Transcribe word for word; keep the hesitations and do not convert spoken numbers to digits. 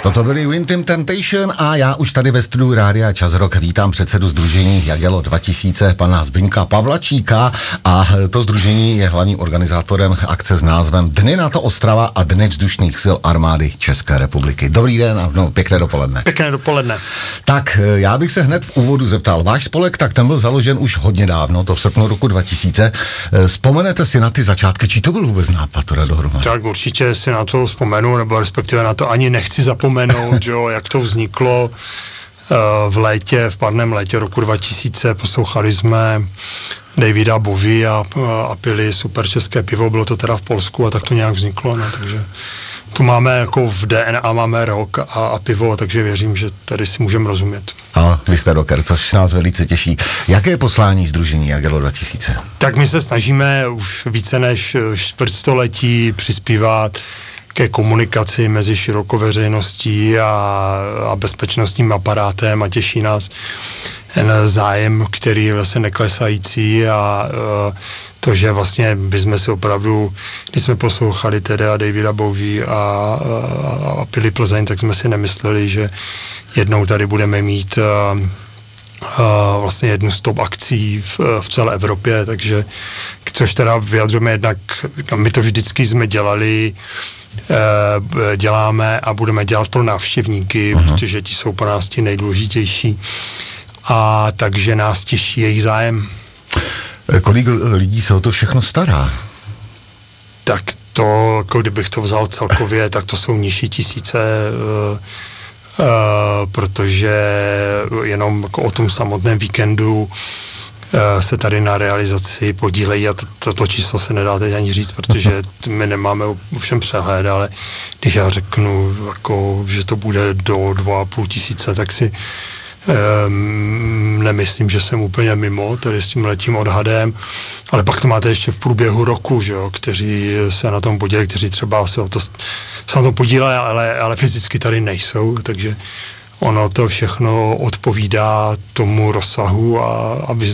Toto byly Wintim Temptation a já už tady ve studiu Rádia Čas Rock vítám předsedu sdružení Jagelo dva tisíce, pana Zbyňka Pavlačíka, a to sdružení je hlavním organizátorem akce s názvem Dny NATO Ostrava a Dny vzdušných sil armády České republiky. Dobrý den a no, pěkné dopoledne. Pěkné dopoledne. Tak já bych se hned v úvodu zeptal, váš spolek, tak ten byl založen už hodně dávno, to v srpnu roku dva tisíce. Vzpomenete si na ty začátky, či to byl vůbec nápad teda dohromady? Tak určitě si na to vzpomenu, nebo respektive na to ani nechci zapomenout, jo, jak to vzniklo v létě, v párném létě roku dva tisíce. Poslouchali jsme Davida Bowie a, a pili super české pivo, bylo to teda v Polsku a tak to nějak vzniklo, no, takže tu máme jako v D N A máme rock a, a pivo, takže věřím, že tady si můžeme rozumět. Ano, vy jste rocker, což nás velice těší. Jaké je poslání sdružení Jagelo dva tisíce? Tak my se snažíme už více než čtvrtstoletí přispívat ke komunikaci mezi širokou veřejností a, a bezpečnostním aparátem a těší nás ten zájem, který je vlastně neklesající a uh, to, že vlastně bychom si opravdu, když jsme poslouchali teda Davida Bowie a, a, a pili Plzeň, tak jsme si nemysleli, že jednou tady budeme mít uh, uh, vlastně jednu z top akcí v, v celé Evropě, takže což teda vyjadřujeme jednak, my to vždycky jsme dělali, děláme a budeme dělat pro návštěvníky, uh-huh. protože ti jsou pro nás ti nejdůležitější, a takže nás těší jejich zájem. Kolik lidí se o to všechno stará? Tak to, jako kdybych to vzal celkově, tak to jsou nižší tisíce, uh, uh, protože jenom jako o tom samotném víkendu se tady na realizaci podílejí a to, to, to číslo se nedá teď ani říct, protože my nemáme ovšem přehled, ale když já řeknu, jako, že to bude do dva a půl tisíce, tak si um, nemyslím, že jsem úplně mimo tady s tím letím odhadem, ale pak to máte ještě v průběhu roku, že jo, kteří se na tom podílejí, kteří třeba se, o to, se na tom podílejí, ale, ale fyzicky tady nejsou, takže ono to všechno odpovídá tomu rozsahu a, a